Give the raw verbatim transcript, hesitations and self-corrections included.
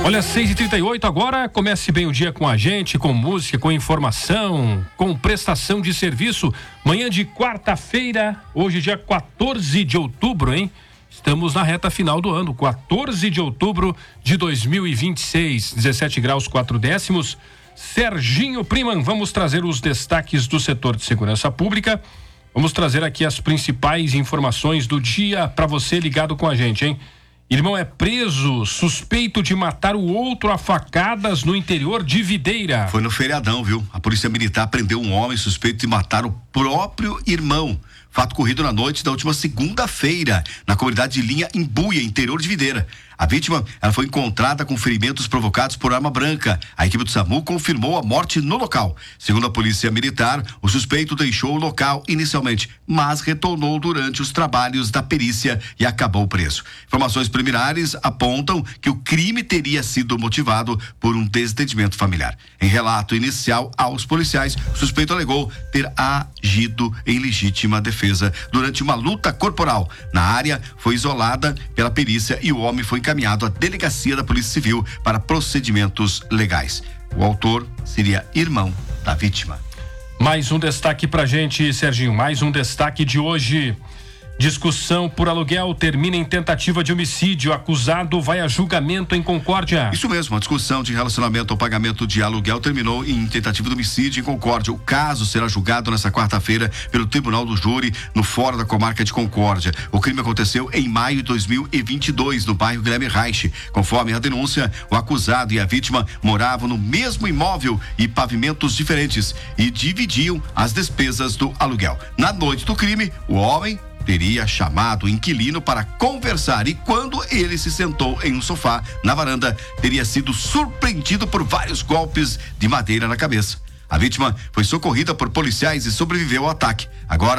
Olha, seis e trinta e oito agora, comece bem o dia com a gente, com música, com informação, com prestação de serviço. Manhã de quarta-feira, hoje dia quatorze de outubro, hein? Estamos na reta final do ano, quatorze de outubro de dois mil e vinte e seis, dezessete graus, quatro décimos. Serginho Priman, vamos trazer os destaques do setor de segurança pública. Vamos trazer aqui as principais informações do dia para você ligado com a gente, hein? Irmão é preso, suspeito de matar o outro a facadas no interior de Videira. Foi no feriadão, viu? A polícia militar prendeu um homem suspeito de matar o próprio irmão. Fato ocorrido na noite da última segunda-feira, na comunidade de Linha Imbuia, interior de Videira. A vítima, ela foi encontrada com ferimentos provocados por arma branca. A equipe do SAMU confirmou a morte no local. Segundo a polícia militar, o suspeito deixou o local inicialmente, mas retornou durante os trabalhos da perícia e acabou preso. Informações preliminares apontam que o crime teria sido motivado por um desentendimento familiar. Em relato inicial aos policiais, o suspeito alegou ter agido em legítima defesa durante uma luta corporal. Na área, foi isolada pela perícia e o homem foi encaminhado à delegacia da Polícia Civil para procedimentos legais. O autor seria irmão da vítima. Mais um destaque pra gente, Serginho, mais um destaque de hoje. Discussão por aluguel termina em tentativa de homicídio. Acusado vai a julgamento em Concórdia. Isso mesmo, a discussão de relacionamento ao pagamento de aluguel terminou em tentativa de homicídio em Concórdia. O caso será julgado nesta quarta-feira pelo Tribunal do Júri no Fórum da Comarca de Concórdia. O crime aconteceu em maio de dois mil e vinte e dois, no bairro Guilherme Reich. Conforme a denúncia, o acusado e a vítima moravam no mesmo imóvel e pavimentos diferentes e dividiam as despesas do aluguel. Na noite do crime, o homem teria chamado o inquilino para conversar e quando ele se sentou em um sofá na varanda, teria sido surpreendido por vários golpes de madeira na cabeça. A vítima foi socorrida por policiais e sobreviveu ao ataque. Agora